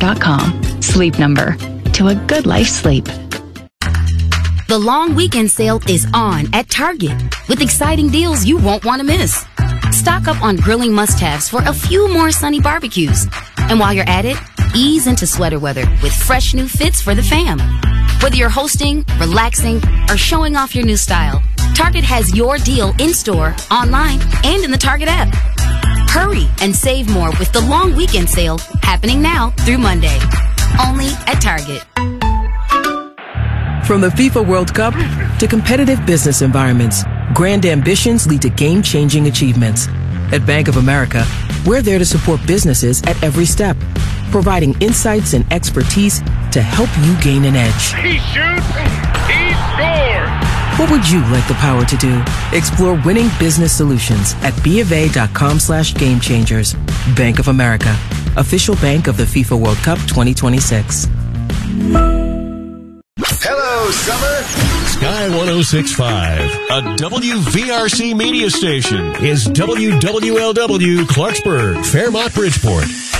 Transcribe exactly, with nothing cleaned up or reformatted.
dot com. Sleep Number. To a good life sleep. The long weekend sale is on at Target with exciting deals you won't want to miss. Stock up on grilling must-haves for a few more sunny barbecues. And while you're at it, ease into sweater weather with fresh new fits for the fam. Whether you're hosting, relaxing, or showing off your new style, Target has your deal in-store, online, and in the Target app. Hurry and save more with the long weekend sale happening now through Monday. Only at Target. From the FIFA World Cup to competitive business environments, grand ambitions lead to game-changing achievements. At Bank of America, we're there to support businesses at every step, providing insights and expertise to help you gain an edge. He shoots, he scores! What would you like the power to do? Explore winning business solutions at BofA.com slash game changers. Bank of America, official bank of the FIFA World Cup twenty twenty-six. Hello, summer. Sky one oh six point five, a W V R C media station, is W W L W Clarksburg, Fairmont, Bridgeport.